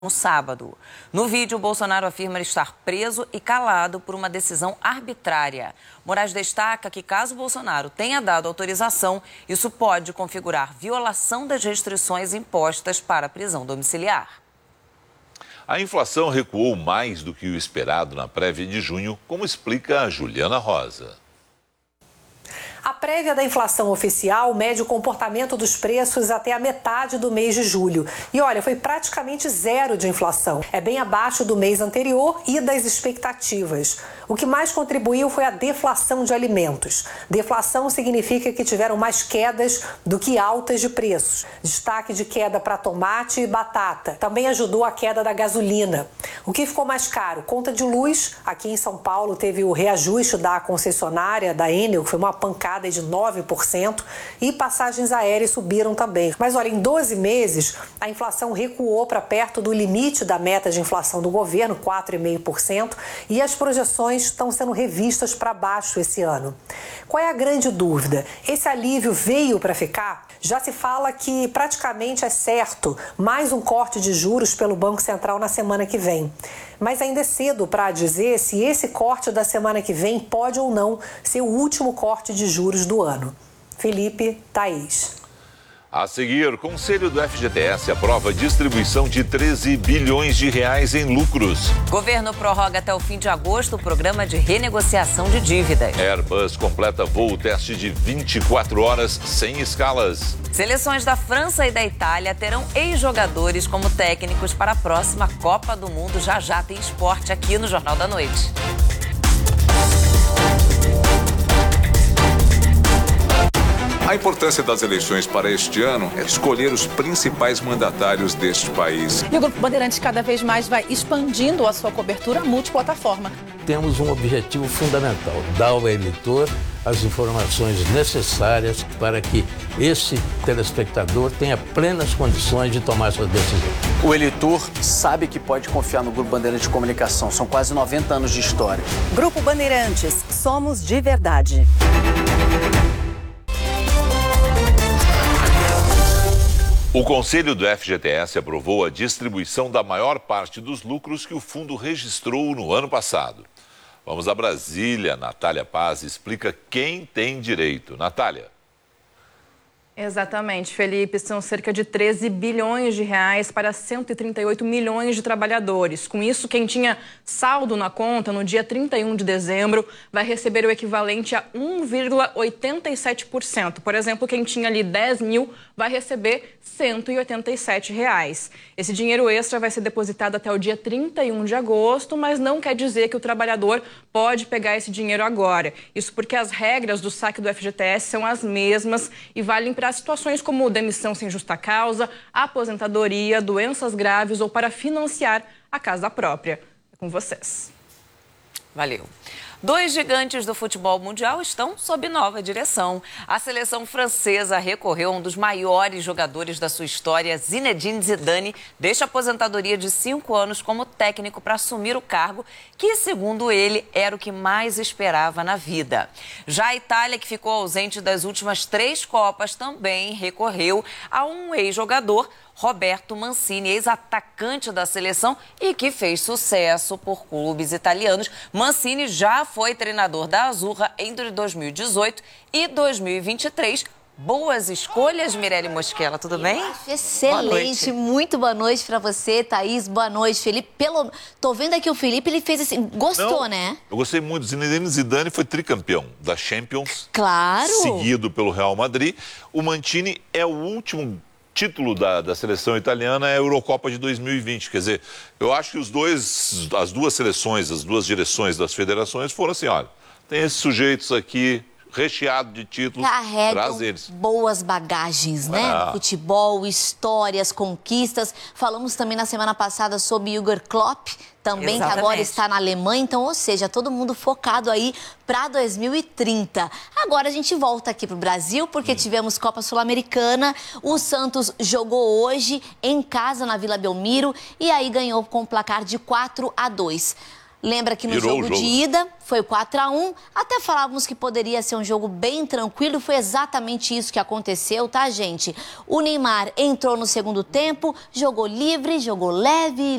no sábado. No vídeo, Bolsonaro afirma estar preso e calado por uma decisão arbitrária. Moraes destaca que, caso Bolsonaro tenha dado autorização, isso pode configurar violação das restrições impostas para a prisão domiciliar. A inflação recuou mais do que o esperado na prévia de junho, como explica a Juliana Rosa. A prévia da inflação oficial mede o comportamento dos preços até a metade do mês de julho. E olha, foi praticamente zero de inflação. É bem abaixo do mês anterior e das expectativas. O que mais contribuiu foi a deflação de alimentos. Deflação significa que tiveram mais quedas do que altas de preços. Destaque de queda para tomate e batata. Também ajudou a queda da gasolina. O que ficou mais caro? Conta de luz. Aqui em São Paulo teve o reajuste da concessionária da Enel, que foi uma pancada de 9%, e passagens aéreas subiram também. Mas olha, em 12 meses, a inflação recuou para perto do limite da meta de inflação do governo, 4,5%, e as projeções estão sendo revistas para baixo esse ano. Qual é a grande dúvida? Esse alívio veio para ficar? Já se fala que praticamente é certo mais um corte de juros pelo Banco Central na semana que vem. Mas ainda é cedo para dizer se esse corte da semana que vem pode ou não ser o último corte de juros do ano. Felipe, Thaís. A seguir, Conselho do FGTS aprova a distribuição de 13 bilhões de reais em lucros. Governo prorroga até o fim de agosto o programa de renegociação de dívidas. Airbus completa voo teste de 24 horas sem escalas. Seleções da França e da Itália terão ex-jogadores como técnicos para a próxima Copa do Mundo. Já tem esporte aqui no Jornal da Noite. A importância das eleições para este ano é escolher os principais mandatários deste país. E o Grupo Bandeirantes cada vez mais vai expandindo a sua cobertura multiplataforma. Temos um objetivo fundamental: dar ao eleitor as informações necessárias para que esse telespectador tenha plenas condições de tomar sua decisão. O eleitor sabe que pode confiar no Grupo Bandeirantes de Comunicação. São quase 90 anos de história. Grupo Bandeirantes, somos de verdade. O Conselho do FGTS aprovou a distribuição da maior parte dos lucros que o fundo registrou no ano passado. Vamos a Brasília. Natália Paz explica quem tem direito. Natália. Exatamente, Felipe. São cerca de 13 bilhões de reais para 138 milhões de trabalhadores. Com isso, quem tinha saldo na conta no dia 31 de dezembro vai receber o equivalente a 1,87%. Por exemplo, quem tinha ali 10 mil vai receber R$187. Esse dinheiro extra vai ser depositado até o dia 31 de agosto, mas não quer dizer que o trabalhador pode pegar esse dinheiro agora. Isso porque as regras do saque do FGTS são as mesmas e valem para situações como demissão sem justa causa, aposentadoria, doenças graves ou para financiar a casa própria. É com vocês. Valeu. 2 gigantes do futebol mundial estão sob nova direção. A seleção francesa recorreu a um dos maiores jogadores da sua história. Zinedine Zidane deixa a aposentadoria de 5 anos como técnico para assumir o cargo, que, segundo ele, era o que mais esperava na vida. Já a Itália, que ficou ausente das últimas 3 Copas, também recorreu a um ex-jogador, Roberto Mancini, ex-atacante da seleção e que fez sucesso por clubes italianos. Mancini já foi treinador da Azzurra entre 2018 e 2023. Boas escolhas, Mirelle Mosquela, tudo bem? Excelente, muito boa noite pra você, Thaís, boa noite, Felipe. Tô vendo aqui o Felipe, ele fez assim, gostou, né? Eu gostei muito. Zinedine Zidane foi tricampeão da Champions. Claro. Seguido pelo Real Madrid. O Mancini é o último título da seleção italiana, é a Eurocopa de 2020. Quer dizer, eu acho que as duas seleções, as duas direções das federações foram assim, olha, tem esses sujeitos aqui recheado de títulos, traz eles. Boas bagagens, né? Futebol, histórias, conquistas. Falamos também na semana passada sobre Jürgen Klopp, também, que agora está na Alemanha. Então, ou seja, todo mundo focado aí para 2030. Agora a gente volta aqui para o Brasil, porque tivemos Copa Sul-Americana. O Santos jogou hoje em casa na Vila Belmiro e aí ganhou com o placar de 4-2. Lembra que no jogo de ida foi 4-1, até falávamos que poderia ser um jogo bem tranquilo, foi exatamente isso que aconteceu, tá, gente? O Neymar entrou no segundo tempo, jogou livre, jogou leve,